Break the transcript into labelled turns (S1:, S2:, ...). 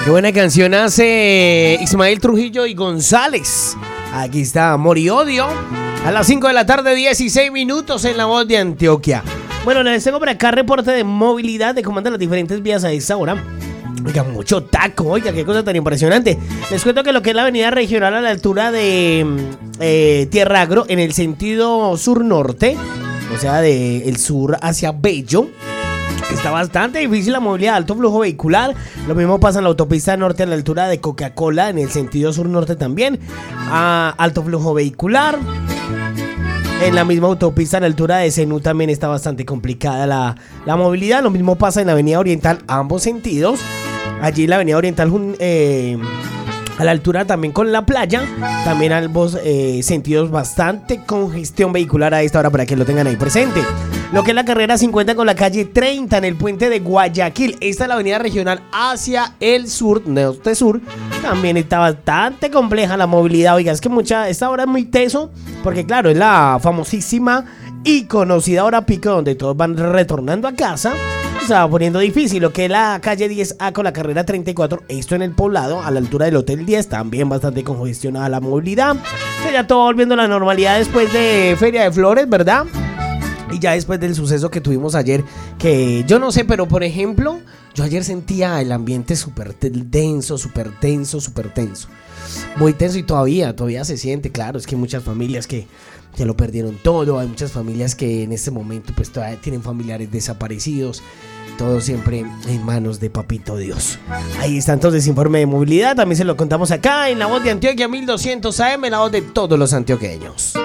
S1: Qué buena canción hace Ismael Trujillo y González. Aquí está Amor y Odio. A las 5 de la tarde, 16 minutos en La Voz de Antioquia. Bueno, les tengo por acá reporte de movilidad de cómo andan las diferentes vías a esta hora. Oiga, mucho taco, oiga, qué cosa tan impresionante. Les cuento que lo que es la avenida regional a la altura de Tierra Agro, en el sentido sur-norte, o sea, del sur hacia Bello, está bastante difícil la movilidad, alto flujo vehicular. Lo mismo pasa en la autopista norte a la altura de Coca-Cola, en el sentido sur-norte también, alto flujo vehicular. En la misma autopista a la altura de Zenú también está bastante complicada la movilidad. Lo mismo pasa en la avenida Oriental, ambos sentidos. Allí la avenida Oriental a la altura también con la playa. También ambos sentidos bastante congestión vehicular a esta hora para que lo tengan ahí presente. Lo que es la carrera 50 con la calle 30 en el puente de Guayaquil. Esta es la avenida regional hacia el sur, norte-sur. También está bastante compleja la movilidad. Oiga, es que esta hora es muy teso. Porque claro, es la famosísima y conocida hora pico donde todos van retornando a casa. Se va poniendo difícil. Lo que es la calle 10A con la carrera 34. Esto en el Poblado, a la altura del Hotel 10. También bastante congestionada la movilidad. Ya todo volviendo a la normalidad después de Feria de Flores, ¿verdad? Y ya después del suceso que tuvimos ayer, que yo no sé, pero por ejemplo, yo ayer sentía el ambiente súper denso, súper tenso. Muy tenso y todavía se siente, claro, es que hay muchas familias que lo perdieron todo, hay muchas familias que en este momento pues todavía tienen familiares desaparecidos. Todo siempre en manos de Papito Dios. Ahí está entonces informe de movilidad, también se lo contamos acá en La Voz de Antioquia 1200 AM, la voz de todos los antioqueños.